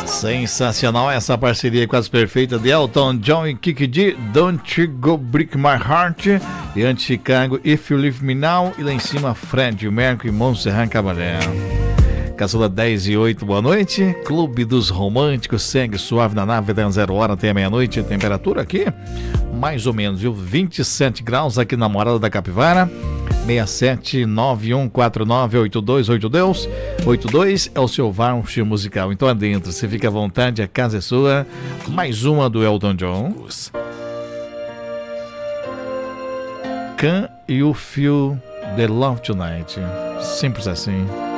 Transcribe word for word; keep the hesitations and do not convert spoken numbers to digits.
Sensacional essa parceria quase perfeita de Elton John e Kiki D, Don't You Go Break My Heart, e anti-Chicago, If You Leave Me Now, e lá em cima Freddie Mercury e Montserrat Caballé. Caçula dez e oito, boa noite. Clube dos Românticos segue suave na nave da zero hora até meia-noite. Temperatura aqui, mais ou menos, viu? vinte e sete graus aqui na Morada da Capivara. seis sete nove um quatro nove oito dois oito dois oito dois é o seu voucher musical. Então adentro, você fica à vontade, a casa é sua. Mais uma do Elton John. Can You Feel the Love Tonight? Simples assim.